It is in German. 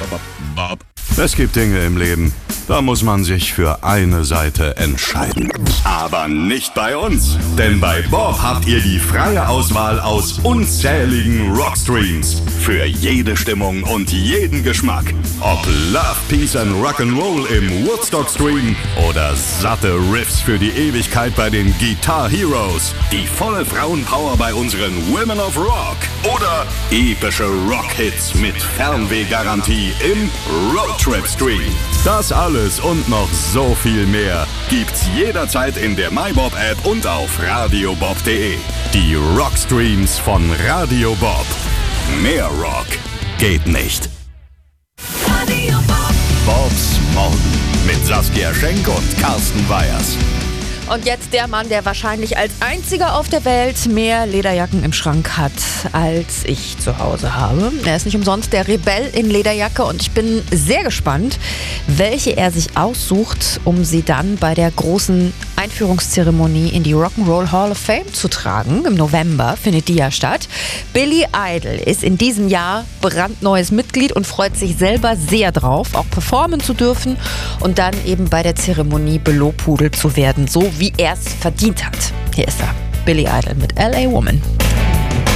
Bob. Es gibt Dinge im Leben, da muss man sich für eine Seite entscheiden. Aber nicht bei uns, denn bei Bob habt ihr die freie Auswahl aus unzähligen Rockstreams. Für jede Stimmung und jeden Geschmack. Ob Love, Peace and Rock'n'Roll im Woodstock-Stream oder satte Riffs für die Ewigkeit bei den Guitar Heroes. Die volle Frauenpower bei unseren Women of Rock. Oder epische Rockhits mit Fernwehgarantie im Roadtrip-Stream. Das alles und noch so viel mehr gibt's jederzeit in der MyBob-App und auf radiobob.de. Die Rockstreams von Radio Bob. Mehr Rock geht nicht. Radio Bob. Bobs Morgen mit Saskia Schenk und Carsten Weyers. Und jetzt der Mann, der wahrscheinlich als einziger auf der Welt mehr Lederjacken im Schrank hat, als ich zu Hause habe. Er ist nicht umsonst der Rebell in Lederjacke und ich bin sehr gespannt, welche er sich aussucht, um sie dann bei der großen Einführungszeremonie in die Rock'n'Roll Hall of Fame zu tragen. Im November findet die ja statt. Billy Idol ist in diesem Jahr brandneues Mitglied und freut sich selber sehr drauf, auch performen zu dürfen und dann eben bei der Zeremonie belobhudelt zu werden, so wie er es verdient hat. Hier ist er, Billy Idol mit LA Woman.